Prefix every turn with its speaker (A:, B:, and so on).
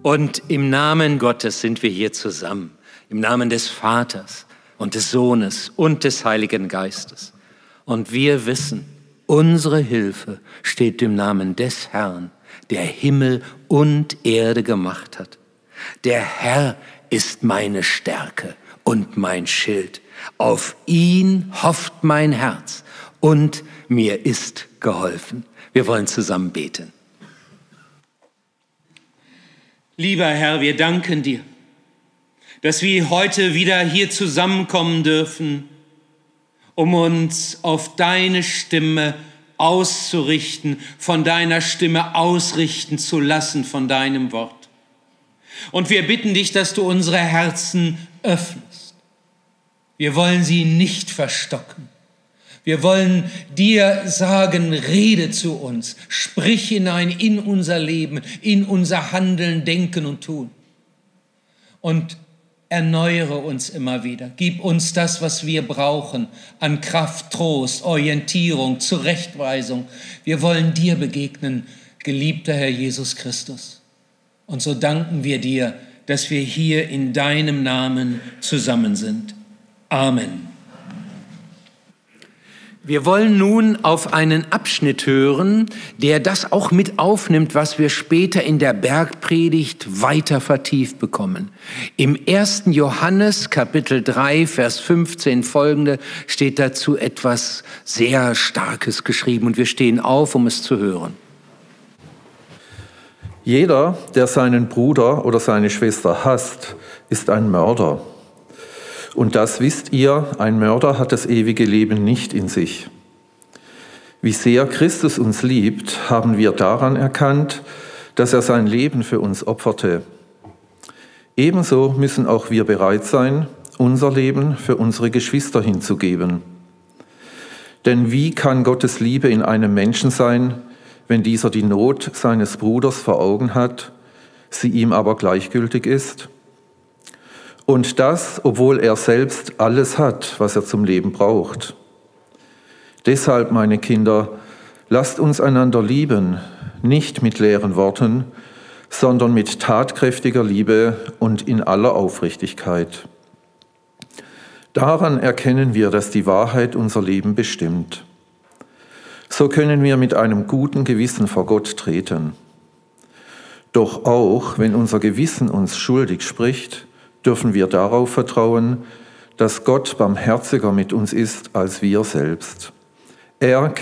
A: Und im Namen Gottes sind wir hier zusammen, im Namen des Vaters und des Sohnes und des Heiligen Geistes. Und wir wissen, unsere Hilfe steht im Namen des Herrn, der Himmel und Erde gemacht hat. Der Herr ist meine Stärke und mein Schild. Auf ihn hofft mein Herz und mir ist geholfen. Wir wollen zusammen beten.
B: Lieber Herr, wir danken dir, dass wir heute wieder hier zusammenkommen dürfen, um uns auf deine Stimme auszurichten, von deiner Stimme ausrichten zu lassen, von deinem Wort. Und wir bitten dich, dass du unsere Herzen öffnest. Wir wollen sie nicht verstocken. Wir wollen dir sagen, rede zu uns, sprich hinein in unser Leben, in unser Handeln, Denken und Tun. Und erneuere uns immer wieder. Gib uns das, was wir brauchen, an Kraft, Trost, Orientierung, Zurechtweisung. Wir wollen dir begegnen, geliebter Herr Jesus Christus. Und so danken wir dir, dass wir hier in deinem Namen zusammen sind. Amen.
A: Wir wollen nun auf einen Abschnitt hören, der das auch mit aufnimmt, was wir später in der Bergpredigt weiter vertieft bekommen. Im 1. Johannes Kapitel 3, Vers 15 folgende steht dazu etwas sehr Starkes geschrieben und wir stehen auf, um es zu hören.
C: Jeder, der seinen Bruder oder seine Schwester hasst, ist ein Mörder. Und das wisst ihr, ein Mörder hat das ewige Leben nicht in sich. Wie sehr Christus uns liebt, haben wir daran erkannt, dass er sein Leben für uns opferte. Ebenso müssen auch wir bereit sein, unser Leben für unsere Geschwister hinzugeben. Denn wie kann Gottes Liebe in einem Menschen sein, wenn dieser die Not seines Bruders vor Augen hat, sie ihm aber gleichgültig ist? Und das, obwohl er selbst alles hat, was er zum Leben braucht. Deshalb, meine Kinder, lasst uns einander lieben, nicht mit leeren Worten, sondern mit tatkräftiger Liebe und in aller Aufrichtigkeit. Daran erkennen wir, dass die Wahrheit unser Leben bestimmt. So können wir mit einem guten Gewissen vor Gott treten. Doch auch, wenn unser Gewissen uns schuldig spricht, dürfen wir darauf vertrauen, dass Gott barmherziger mit uns ist als wir selbst. Er